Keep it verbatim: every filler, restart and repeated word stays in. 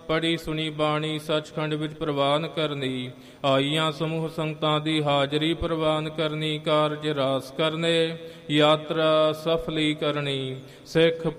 ਪੜੀ ਸੁਣੀ ਬਾਣੀ ਸੱਚਖੰਡ ਵਿੱਚ ਪ੍ਰਵਾਨ ਕਰਨੀ। ਆਈਆਂ ਸਮੂਹ ਸੰਗਤਾਂ ਦੀ ਹਾਜ਼ਰੀ ਪ੍ਰਵਾਨ ਕਰਨੀ। ਕਾਰਜ ਰਾਸ ਕਰਨੇ, ਯਾਤਰਾ ਸਫਲੀ ਕਰਨੀ। ਸਿੱਖ